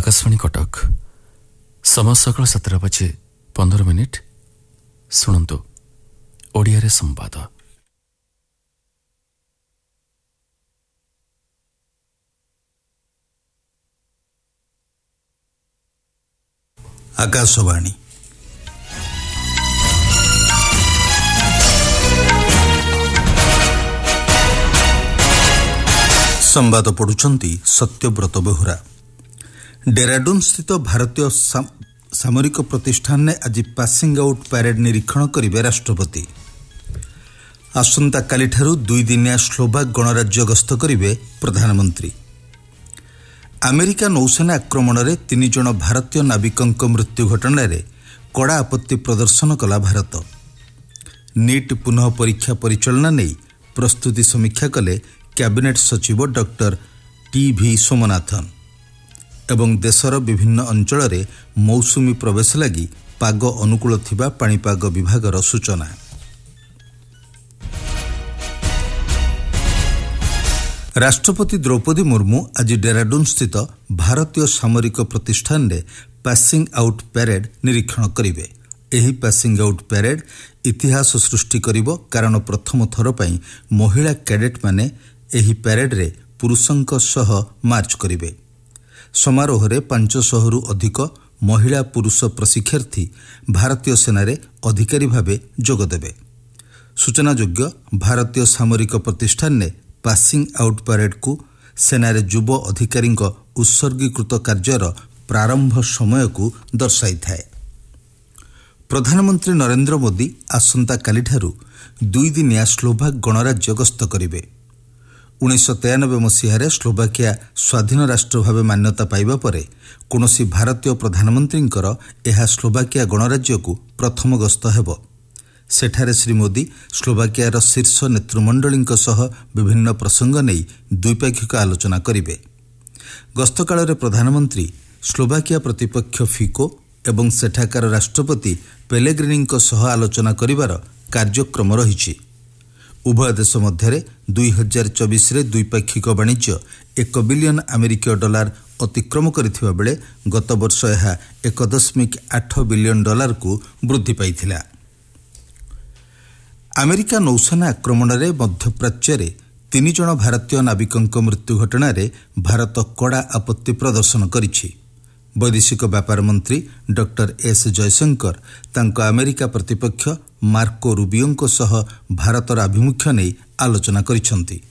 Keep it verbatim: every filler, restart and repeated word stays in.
आकाशवाणी कटक समय सकाल सतटा बजे पंदर मिनिट शुणु ओडिया संवाद। आकाशवाणी संवाद पढ़ुचंती सत्यव्रत बेहुरा। डेराडून स्थित भारतीय सा, सामरिक प्रतिष्ठान ने आज पासिंग आउट पैरेड निरीक्षण करेंगे राष्ट्रपति। आसंता काली ठारू दुई दिनिया स्लोवाक गणराज्य गस्त करेंगे प्रधानमंत्री। अमेरिका नौसेना आक्रमण में तीन जन भारतीय नाविकों मृत्यु घटना रे कड़ा आपत्ति प्रदर्शन कला भारत। नीट पुनः परीक्षा परिचालना नहीं प्रस्तुति समीक्षा कले कैबिनेट सचिव डॉक्टर टी भी सोमनाथन। एवं देशर विभिन्न अंचल रे मौसुमी प्रवेश लगी पाग अनुकूल थिबा पाणीपाग विभागर सूचना। राष्ट्रपति द्रौपदी मुर्मू आज डेराडून स्थित भारतीय सामरिक प्रतिष्ठान रे पासिंग आउट पैरेड निरीक्षण करिवे। एही पासिंग आउट पैरेड इतिहास सृष्टि करिवो कारण प्रथम थर पई महिला कैडेट माने एही पैरेड रे पुरुषंक सह मार्च करिवे। समारोह रे पांच सौ रु अधिक महिला पुरुष प्रशिक्षार्थी भारतीय सेना रे अधिकारी भावे जोग देबे। सूचना योग्य भारतीय सामरिक प्रतिष्ठान ने पासिंग आउट पैरेड को सेना रे युव अधिकारी उत्सर्गीकृत कार्यर प्रारंभ समय को दर्शाई थाए। प्रधानमंत्री नरेंद्र मोदी आसंता काली ठारू दुई दिनिया स्लोवाक गणराज्य गस्त करिवे। उन्नीस तेयानबे मसीह स्लोवाकिया स्वाधीन राष्ट्र भाव मान्यता पाइबा परे कौनसी भारतीय प्रधानमंत्री यह स्लोवाकिया गणराज्य को प्रथम गस्त हेब। सेठारे श्री मोदी स्लोवाकियार शीर्ष नेतृमंडली सह विभिन्न प्रसंग नहीं द्विपाक्षिक आलोचना करिवे। गस्त काल प्रधानमंत्री स्लोवाकिया प्रतिपक्ष फिको एवं सेठाकार राष्ट्रपति पेलेग्रिनी सह आलोचना करिवार कार्यक्रम रही। उभय देश मध्य दुई हजार चौबीस द्विपाक्षिक वाणिज्य एक बिलियन अमेरिकीय डॉलर अतिक्रम करथिबा बेले गत वर्ष यह एक दशमिक आठ बिलियन डॉलर को वृद्धि पाइथिला। अमेरिका नौसेना आक्रमण में मध्यप्राच्य रे तीन जन भारतीय नाविकों मृत्यु घटना रे भारत कड़ा आपत्ति प्रदर्शन करिछि। वैदेशिक व्यापार मंत्री डॉक्टर एस जयशंकर तांको अमेरिका प्रतिपक्ष मार्को रूबियों सह भारतर आभिमुख्य नहीं आलोचना करिछंती।